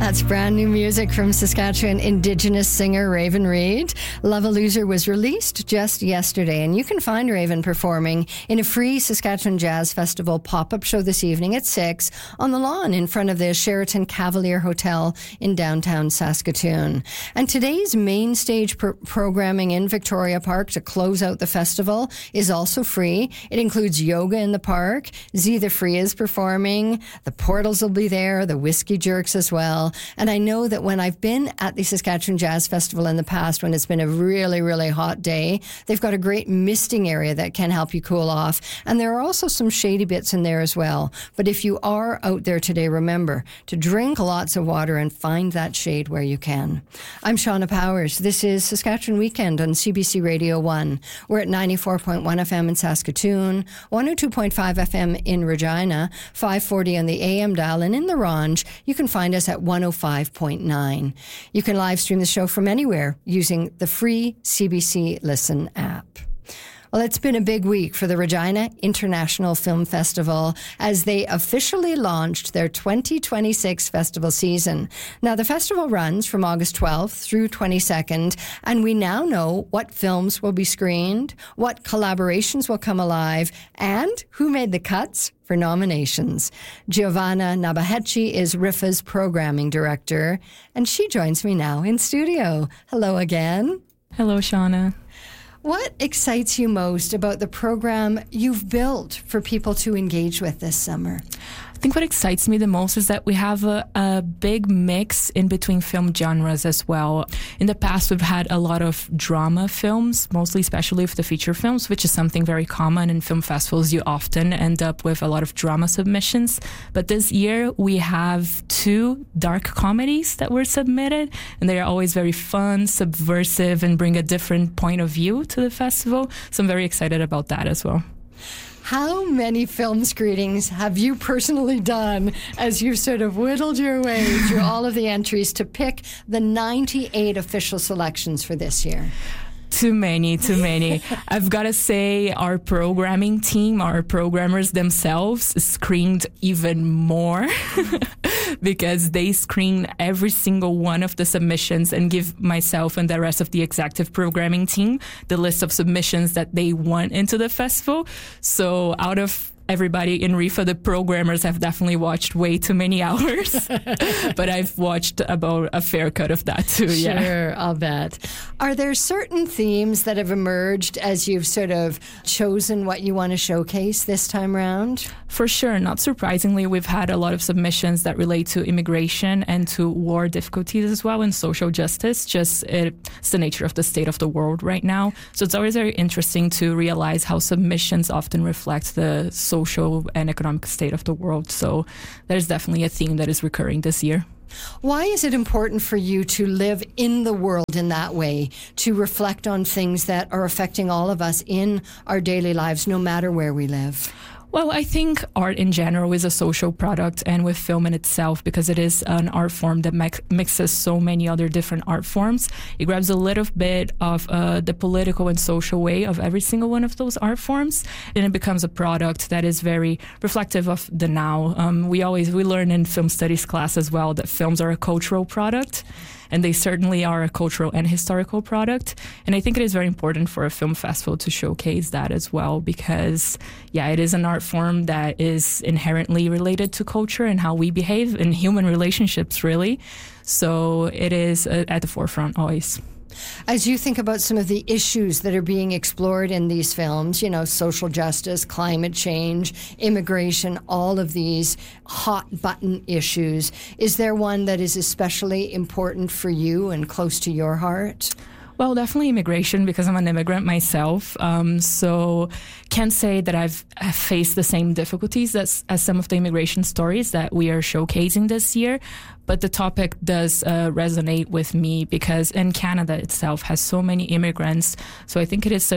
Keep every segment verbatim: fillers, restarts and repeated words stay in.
That's brand new music from Saskatchewan Indigenous singer Raven Reid. Love a Loser was released just yesterday, and you can find Raven performing in a free Saskatchewan Jazz Festival pop-up show this evening at six on the lawn in front of the Sheraton Cavalier Hotel in downtown Saskatoon. And today's main stage pr- programming in Victoria Park to close out the festival is also free. It includes yoga in the park. Z the Free is performing. The Portals will be there. The Whiskey Jerks as well. And I know that when I've been at the Saskatchewan Jazz Festival in the past, when it's been a really, really hot day, they've got a great misting area that can help you cool off. And there are also some shady bits in there as well. But if you are out there today, remember to drink lots of water and find that shade where you can. I'm Shauna Powers. This is Saskatchewan Weekend on C B C Radio one. We're at ninety-four point one F M in Saskatoon, one oh two point five F M in Regina, five forty on the A M dial, and in the Ronge, you can find us at one oh five point nine. You can live stream the show from anywhere using the free C B C Listen app. Well, it's been a big week for the Regina International Film Festival as they officially launched their twenty twenty-six festival season. Now, the festival runs from August twelfth through twenty-second, and we now know what films will be screened, what collaborations will come alive, and who made the cuts for nominations. Giovanna Nabahechi is R I F A's programming director, and she joins me now in studio. Hello again. Hello, Shauna. What excites you most about the program you've built for people to engage with this summer? I think what excites me the most is that we have a, a big mix in between film genres as well. In the past, we've had a lot of drama films, mostly especially with the feature films, which is something very common in film festivals. You often end up with a lot of drama submissions. But this year, we have two dark comedies that were submitted, and they are always very fun, subversive, and bring a different point of view to the festival. So I'm very excited about that as well. How many film screenings have you personally done as you've sort of whittled your way through all of the entries to pick the ninety-eight official selections for this year? Too many, too many. I've got to say our programming team, our programmers themselves screened even more because they screen every single one of the submissions and give myself and the rest of the executive programming team the list of submissions that they want into the festival. So out of everybody in R I F A, the programmers have definitely watched way too many hours, but I've watched about a fair cut of that too. Sure, yeah. I'll bet. Are there certain themes that have emerged as you've sort of chosen what you want to showcase this time around? For sure. Not surprisingly, we've had a lot of submissions that relate to immigration and to war difficulties as well and social justice. Just it's the nature of the state of the world right now. So it's always very interesting to realize how submissions often reflect the social and economic state of the world. So there's definitely a theme that is recurring this year. Why is it important for you to live in the world in that way, to reflect on things that are affecting all of us in our daily lives, no matter where we live? Well, I think art in general is a social product, and with film in itself, because it is an art form that mix- mixes so many other different art forms, it grabs a little bit of uh, the political and social way of every single one of those art forms, and it becomes a product that is very reflective of the now. Um, we always, we learn in film studies class as well that films are a cultural product, and they certainly are a cultural and historical product. And I think it is very important for a film festival to showcase that as well, because, yeah, it is an art form that is inherently related to culture and how we behave in human relationships, really. So it is uh, at the forefront always. As you think about some of the issues that are being explored in these films, you know, social justice, climate change, immigration, all of these hot button issues, is there one that is especially important for you and close to your heart? Well, definitely immigration, because I'm an immigrant myself. Um, so can't say that I've, I've faced the same difficulties as, as some of the immigration stories that we are showcasing this year. But the topic does uh, resonate with me because in Canada itself has so many immigrants. So I think it is such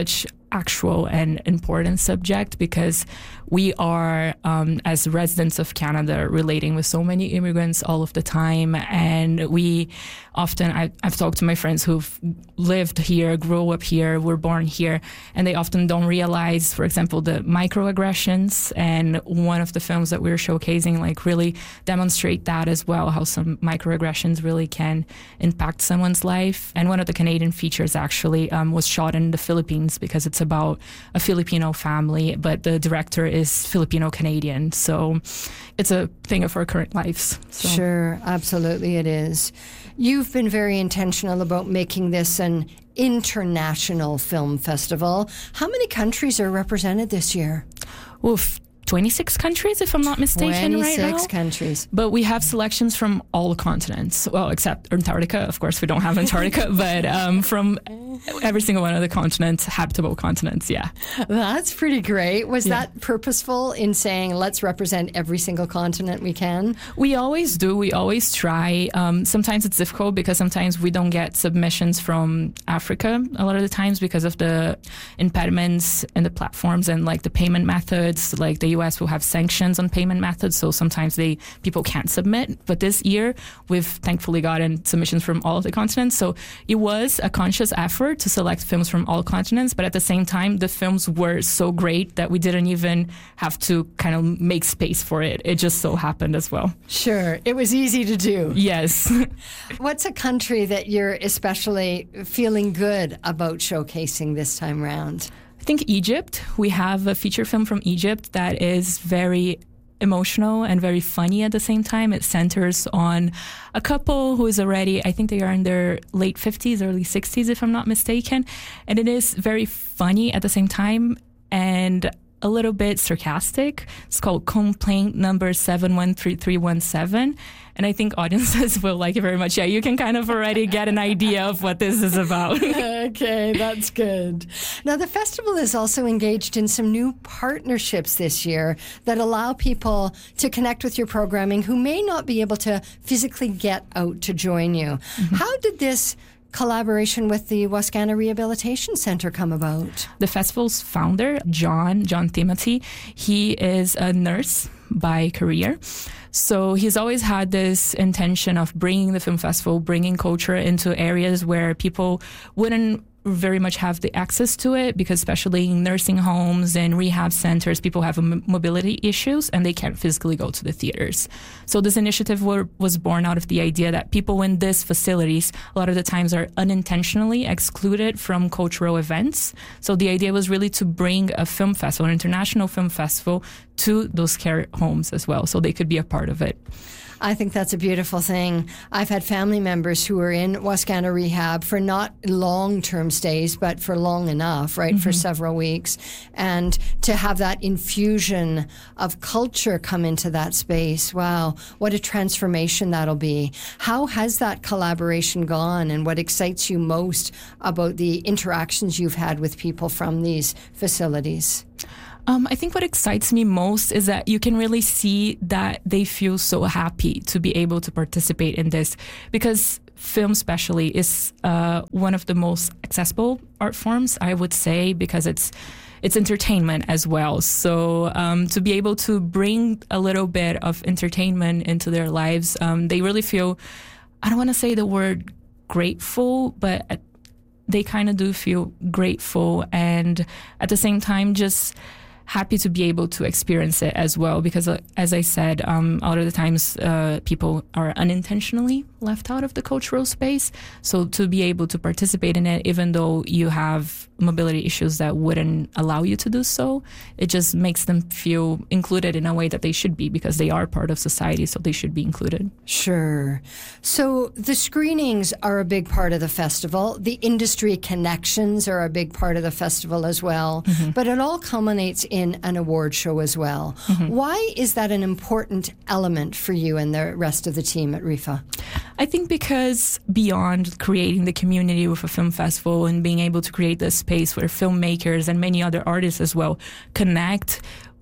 actual and important subject, because we are, um, as residents of Canada, relating with so many immigrants all of the time. And we often, I, I've talked to my friends who've lived here, grew up here, were born here, and they often don't realize, for example, the microaggressions. And one of the films that we're showcasing like really demonstrate that as well, how some microaggressions really can impact someone's life. And one of the Canadian features actually um, was shot in the Philippines, because it's about a Filipino family, but the director is Filipino-Canadian. So it's a thing of our current lives. So. Sure, absolutely it is. You've been very intentional about making this an international film festival. How many countries are represented this year? Oof. twenty-six countries, if I'm not mistaken, right now. twenty-six countries. But we have selections from all continents. Well, except Antarctica. Of course, we don't have Antarctica, but um, from every single one of the continents, habitable continents, yeah. That's pretty great. Was yeah. that purposeful in saying, let's represent every single continent we can? We always do. We always try. Um, sometimes it's difficult because sometimes we don't get submissions from Africa a lot of the times because of the impediments in the platforms and like the payment methods, like the U S will have sanctions on payment methods, so sometimes they people can't submit. But this year, we've thankfully gotten submissions from all of the continents. So it was a conscious effort to select films from all continents, but at the same time, the films were so great that we didn't even have to kind of make space for it. It just so happened as well. Sure. It was easy to do. Yes. What's a country that you're especially feeling good about showcasing this time round? I think Egypt. We have a feature film from Egypt that is very emotional and very funny at the same time. It centers on a couple who is already, I think they are in their late fifties, early sixties, if I'm not mistaken. And it is very funny at the same time and a little bit sarcastic. It's called Complaint Number seven one three three one seven. And I think audiences will like it very much. Yeah, you can kind of already get an idea of what this is about. Okay, that's good. Now, the festival is also engaged in some new partnerships this year that allow people to connect with your programming who may not be able to physically get out to join you. Mm-hmm. How did this collaboration with the Wascana Rehabilitation Center come about? The festival's founder, John, John Timothy, he is a nurse by career. So he's always had this intention of bringing the film festival, bringing culture into areas where people wouldn't very much have the access to it, because especially in nursing homes and rehab centers, people have m- mobility issues and they can't physically go to the theaters. So this initiative were, was born out of the idea that people in these facilities a lot of the times are unintentionally excluded from cultural events. So the idea was really to bring a film festival, an international film festival, to those care homes as well, so they could be a part of it. I think that's a beautiful thing. I've had family members who are in Wascana Rehab for not long-term stays, but for long enough, right, mm-hmm. for several weeks. And to have that infusion of culture come into that space, wow, what a transformation that'll be. How has that collaboration gone, and what excites you most about the interactions you've had with people from these facilities? Um, I think what excites me most is that you can really see that they feel so happy to be able to participate in this, because film especially is uh, one of the most accessible art forms, I would say, because it's it's entertainment as well. So um, to be able to bring a little bit of entertainment into their lives, um, they really feel, I don't want to say the word grateful, but they kind of do feel grateful, and at the same time just happy to be able to experience it as well, because uh, as I said, um, a lot of the times uh, people are unintentionally left out of the cultural space. So to be able to participate in it, even though you have mobility issues that wouldn't allow you to do so, it just makes them feel included in a way that they should be, because they are part of society, so they should be included. Sure. So the screenings are a big part of the festival. The industry connections are a big part of the festival as well. Mm-hmm. But it all culminates in an award show as well. Mm-hmm. Why is that an important element for you and the rest of the team at R I F A? I think because beyond creating the community with a film festival and being able to create this space where filmmakers and many other artists as well connect,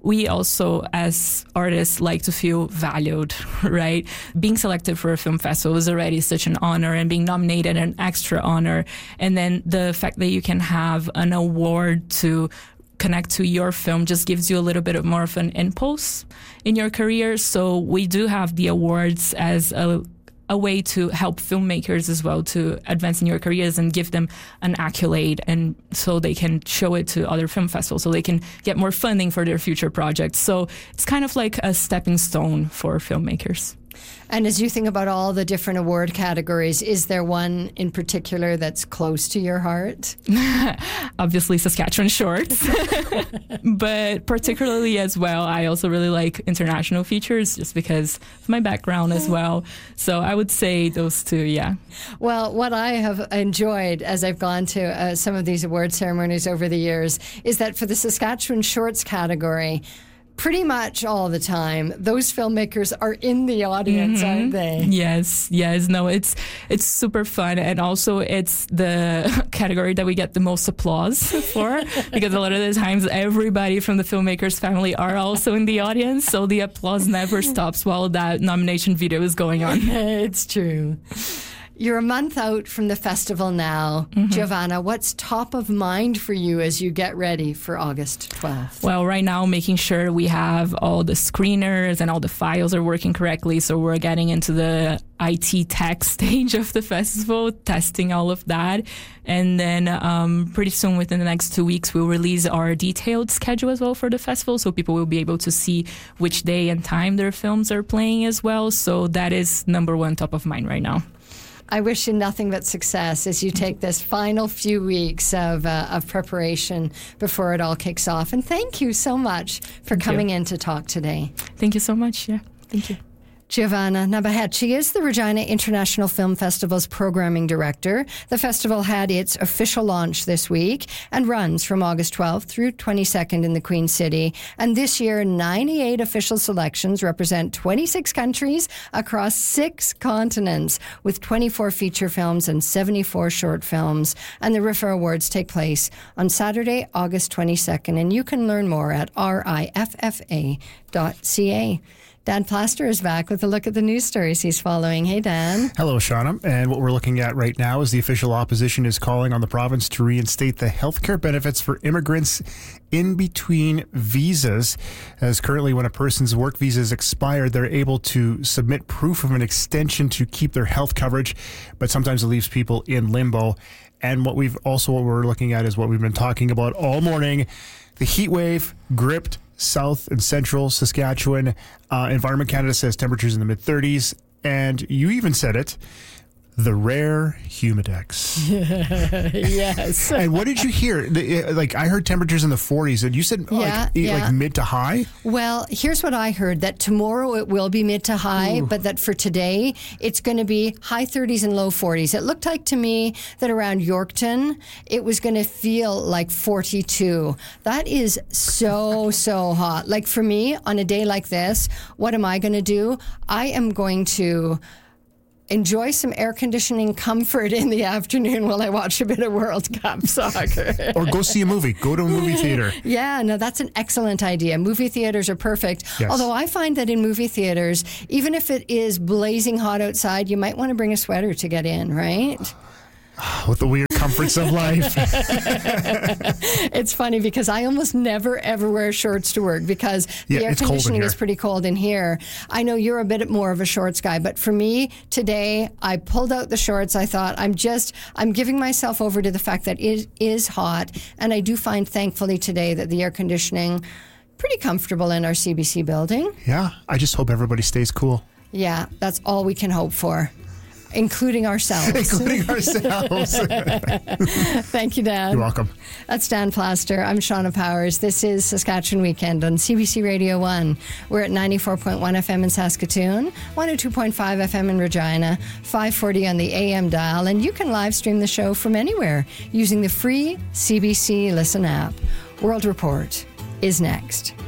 we also, as artists, like to feel valued, right? Being selected for a film festival is already such an honor, and being nominated an extra honor. And then the fact that you can have an award to connect to your film just gives you a little bit of more of an impulse in your career. So we do have the awards as a a way to help filmmakers as well to advance in your careers and give them an accolade, and so they can show it to other film festivals, so they can get more funding for their future projects. So it's kind of like a stepping stone for filmmakers. And as you think about all the different award categories, is there one in particular that's close to your heart? Obviously, Saskatchewan Shorts. But particularly as well, I also really like international features just because of my background as well. So I would say those two, yeah. Well, what I have enjoyed as I've gone to uh, some of these award ceremonies over the years is that for the Saskatchewan Shorts category, pretty much all the time, those filmmakers are in the audience, mm-hmm. aren't they? Yes, yes. No, it's it's super fun. And also it's the category that we get the most applause for, because a lot of the times everybody from the filmmakers family are also in the audience. So the applause never stops while that nomination video is going on. It's true. You're a month out from the festival now. Mm-hmm. Giovanna, what's top of mind for you as you get ready for August twelfth? Well, right now, making sure we have all the screeners and all the files are working correctly. So we're getting into the I T tech stage of the festival, testing all of that. And then um, pretty soon, within the next two weeks, we'll release our detailed schedule as well for the festival. So people will be able to see which day and time their films are playing as well. So that is number one top of mind right now. I wish you nothing but success as you take this final few weeks of uh, of preparation before it all kicks off. And thank you so much for thank coming you. in to talk today. Thank you so much. Yeah, thank you. Giovanna Nabahet. She is the Regina International Film Festival's programming director. The festival had its official launch this week and runs from August twelfth through twenty-second in the Queen City. And this year, ninety-eight official selections represent twenty-six countries across six continents, with twenty-four feature films and seventy-four short films. And the R I F A Awards take place on Saturday, August twenty-second. And you can learn more at R I F F A dot C A. Dan Plaster is back with a look at the news stories he's following. Hey, Dan. Hello, Shauna. And what we're looking at right now is the official opposition is calling on the province to reinstate the healthcare benefits for immigrants in between visas. As currently, when a person's work visa is expired, they're able to submit proof of an extension to keep their health coverage, but sometimes it leaves people in limbo. And what we've also what we're looking at is what we've been talking about all morning. The heat wave gripped South and Central Saskatchewan. Uh, Environment Canada says temperatures in the mid thirties, and you even said it, the rare humidex. Yes. And what did you hear? The, like, I heard temperatures in the forties, and you said yeah, like, yeah. like mid to high? Well, here's what I heard, that tomorrow it will be mid to high, Ooh. but that for today it's going to be high thirties and low forties. It looked like to me that around Yorkton it was going to feel like forty-two. That is so, so hot. Like for me, on a day like this, what am I going to do? I am going to enjoy some air conditioning comfort in the afternoon while I watch a bit of World Cup soccer. Or go see a movie. Go to a movie theater. Yeah, no, that's an excellent idea. Movie theaters are perfect. Yes. Although I find that in movie theaters, even if it is blazing hot outside, you might want to bring a sweater to get in, right? With the weird comforts of life. It's funny because I almost never ever wear shorts to work because the yeah, air conditioning is pretty cold in here. I know you're a bit more of a shorts guy, but for me today, I pulled out the shorts. I thought I'm just, I'm giving myself over to the fact that it is hot. And I do find thankfully today that the air conditioning pretty comfortable in our C B C building. Yeah, I just hope everybody stays cool. Yeah, that's all we can hope for. Including ourselves. Including ourselves. Thank you, Dan. You're welcome. That's Dan Plaster. I'm Shauna Powers. This is Saskatchewan Weekend on C B C Radio one. We're at ninety-four point one F M in Saskatoon, one oh two point five F M in Regina, five forty on the A M dial, and you can live stream the show from anywhere using the free C B C Listen app. World Report is next.